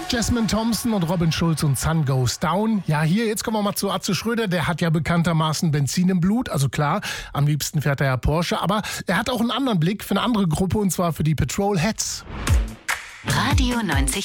Jasmine Thompson und Robin Schulz und Sun Goes Down. Ja, jetzt kommen wir mal zu Atze Schröder. Der hat ja bekanntermaßen Benzin im Blut. Also klar, am liebsten fährt er ja Porsche. Aber er hat auch einen anderen Blick für eine andere Gruppe, und zwar für die Petrol Heads. Radio 90